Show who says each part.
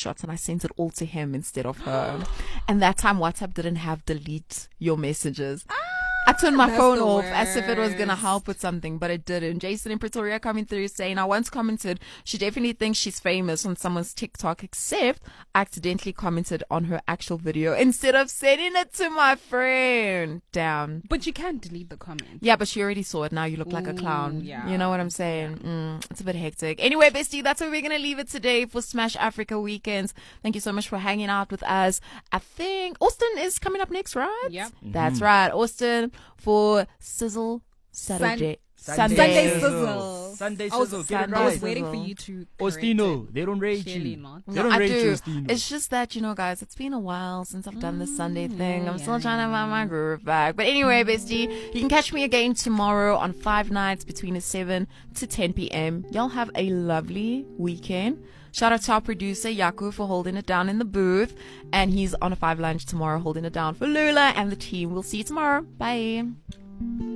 Speaker 1: screenshots and I sent it all to him instead of her. And that time WhatsApp didn't have delete your messages. I turned my phone off as if it was going to help with something, but it didn't. Jason in Pretoria coming through saying, I once commented, she definitely thinks she's famous on someone's TikTok, except I accidentally commented on her actual video instead of sending it to my friend. Damn.
Speaker 2: But you can't delete the comment.
Speaker 1: Yeah, but she already saw it. Now you look like a clown.
Speaker 2: Yeah.
Speaker 1: You know what I'm saying? It's a bit hectic. Anyway, bestie, that's where we're going to leave it today for Smash Africa Weekends. Thank you so much for hanging out with us. I think Austin is coming up next, right?
Speaker 2: Yep.
Speaker 1: That's right. Austin for Sizzle Saturday.
Speaker 2: Sunday Sizzle.
Speaker 3: Sunday
Speaker 1: Oh,
Speaker 3: Sizzle. Get it
Speaker 2: I was
Speaker 3: right.
Speaker 2: waiting for you to
Speaker 3: Ostino. They don't rate
Speaker 2: Clearly
Speaker 3: you.
Speaker 2: not.
Speaker 3: They
Speaker 1: No,
Speaker 3: don't
Speaker 1: I
Speaker 3: rate you,
Speaker 1: do.
Speaker 3: Ostino.
Speaker 1: It's just that, guys, it's been a while since I've done this Sunday thing. I'm still trying to find my groove back. But anyway, bestie, you can catch me again tomorrow on 5 nights between 7 to 10 p.m. Y'all have a lovely weekend. Shout out to our producer, Yaku, for holding it down in the booth. And he's on a 5 lunch tomorrow holding it down for Lula and the team. We'll see you tomorrow. Bye.